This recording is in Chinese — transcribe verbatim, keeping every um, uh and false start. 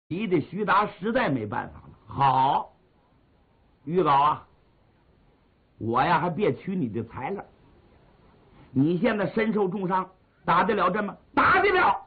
逼得徐达实在没办法了。好，于老啊，我呀还别取你的材料。你现在身受重伤，打得了这吗？打得了。